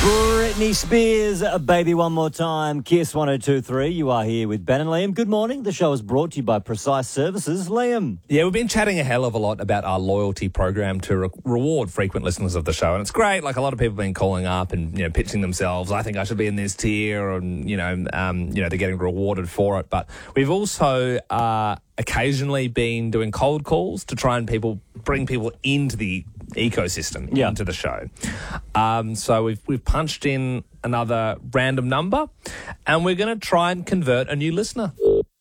Britney Spears, Baby One More Time, Kiss 102.3. You are here with Ben and Liam. Good morning. The show is brought to you by Precise Services. Liam. Yeah, we've been chatting a hell of a lot about our loyalty program to reward frequent listeners of the show, and it's great. Like, a lot of people have been calling up and pitching themselves. I think I should be in this tier, and they're getting rewarded for it. But we've also occasionally been doing cold calls to try and bring people into the ecosystem, into the show. So we've punched in another random number, and we're going to try and convert a new listener.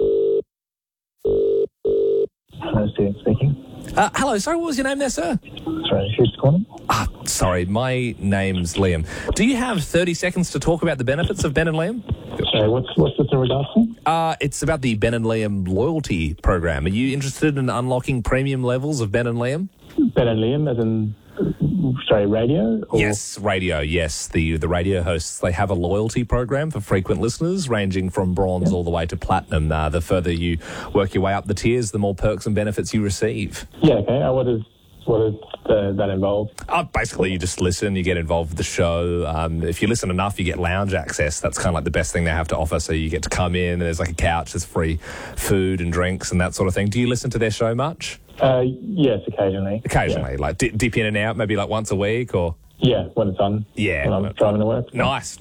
Hello, Stephen speaking. Hello, sorry, what was your name there, sir? Sorry, who's calling? Sorry, my name's Liam. Do you have 30 seconds to talk about the benefits of Ben and Liam? Sorry, what's this in regards to? It's about the Ben and Liam loyalty program. Are you interested in unlocking premium levels of Ben and Liam? Ben and Liam, as in, radio? Or? Yes, radio, yes. The radio hosts, they have a loyalty program for frequent listeners, ranging from bronze all the way to platinum. The further you work your way up the tiers, the more perks and benefits you receive. Yeah, okay. What does that involve? Basically, you just listen, you get involved with the show. If you listen enough, you get lounge access. That's kind of like the best thing they have to offer. So you get to come in, and there's like a couch, there's free food and drinks and that sort of thing. Do you listen to their show much? Yes, occasionally. Occasionally, yeah. Like dip in and out, maybe like once a week, or? Yeah, when it's on. Yeah. When I'm driving to work. Nice.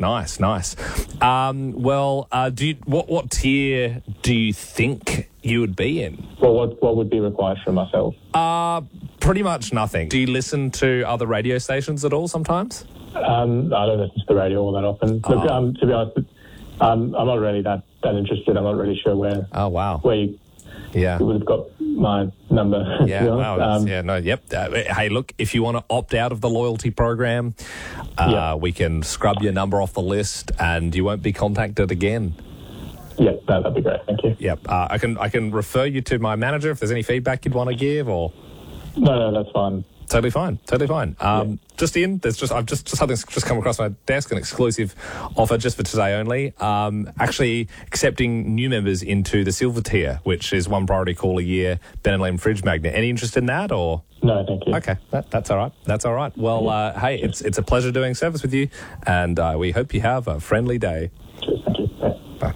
What tier do you think you would be in? Well, what would be required from myself? Pretty much nothing. Do you listen to other radio stations at all sometimes? I don't listen to the radio all that often. Look, to be honest, I'm not really that interested. I'm not really sure where. Oh, wow. Where you would have got my number. Yeah, wow. Hey, look, if you want to opt out of the loyalty program, we can scrub your number off the list and you won't be contacted again. Yeah, that'd be great. Thank you. Yep. I can refer you to my manager if there's any feedback you'd want to give, or... No, that's fine. Totally fine. Just I've just something's just come across my desk, an exclusive offer just for today only. Actually accepting new members into the silver tier, which is one priority call a year, Ben and Liam Fridge Magnet. Any interest in that, or? No, thank you. Okay, that's all right. That's all right. Well, hey, it's a pleasure doing service with you, and we hope you have a friendly day. Cheers, thank you. Bye.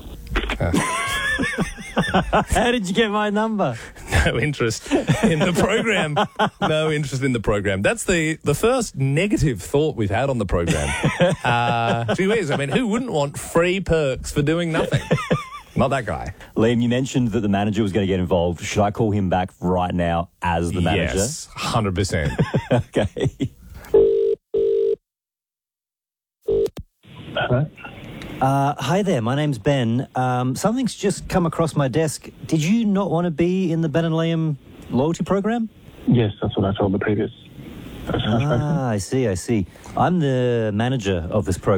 How did you get my number? No interest in the program. No interest in the program. That's the first negative thought we've had on the program. Gee whiz, I mean, who wouldn't want free perks for doing nothing? Not that guy. Liam, you mentioned that the manager was going to get involved. Should I call him back right now as the manager? Yes, 100%. Okay. Hello? Hi there, my name's Ben. Something's just come across my desk. Did you not want to be in the Ben and Liam loyalty program? Yes, that's what I told the previous person. I see. I'm the manager of this program.